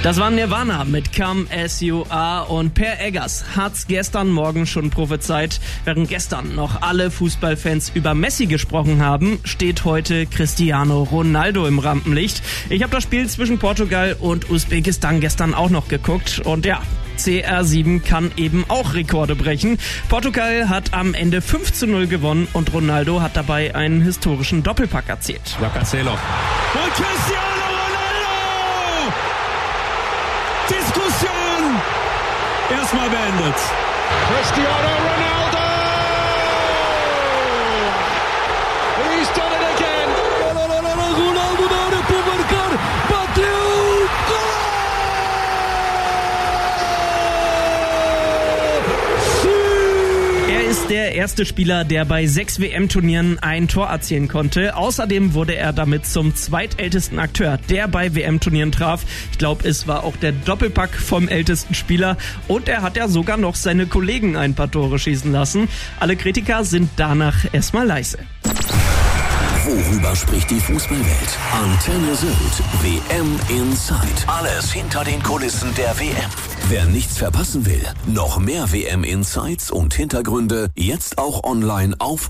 Das war Nirvana mit Come As You Are und Per Eggers hat's gestern Morgen schon prophezeit. Während gestern noch alle Fußballfans über Messi gesprochen haben, steht heute Cristiano Ronaldo im Rampenlicht. Ich habe das Spiel zwischen Portugal und Usbekistan gestern auch noch geguckt und ja, CR7 kann eben auch Rekorde brechen. Portugal hat am Ende 5:0 gewonnen und Ronaldo hat dabei einen historischen Doppelpack erzielt. Ja, Cancelo. Und Cristiano Ronaldo! Diskussion erstmal beendet. Cristiano Ronaldo! He's done it again! Ronaldo na área para marcar! Bateu! Gol! Er ist der erste Spieler, der bei 6 WM-Turnieren ein Tor erzielen konnte. Außerdem wurde er damit zum zweitältesten Akteur, der bei WM-Turnieren traf. Ich glaube, es war auch der Doppelpack vom ältesten Spieler. Und er hat ja sogar noch seine Kollegen ein paar Tore schießen lassen. Alle Kritiker sind danach erstmal leise. Worüber spricht die Fußballwelt? Antenne Sylt, WM Inside. Alles hinter den Kulissen der WM. Wer nichts verpassen will, noch mehr WM Insights und Hintergründe, jetzt auch online auf